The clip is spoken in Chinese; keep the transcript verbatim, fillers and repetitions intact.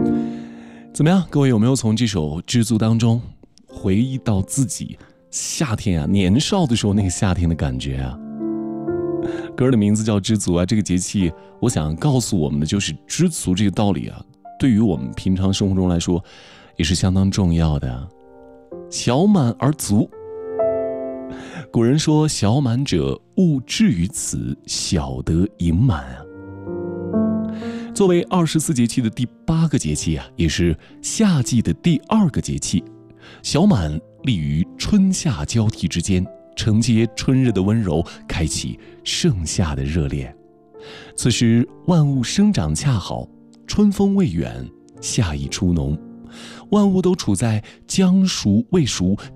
怎么样，各位有没有从这首《知足》当中回忆到自己夏天啊，年少的时候那个夏天的感觉啊？歌的名字叫《知足》啊，这个节气我想告诉我们的就是知足这个道理啊，对于我们平常生活中来说也是相当重要的。小满而足，古人说小满者勿至于此，小得盈满啊。作为二十四节气的第八个节气啊，也是夏季的第二个节气，小满立于春夏交替之间，承接春日的温柔，开启盛夏的热烈。此时万物生长恰好，春风未远，夏意初浓，万物都处在将熟未熟、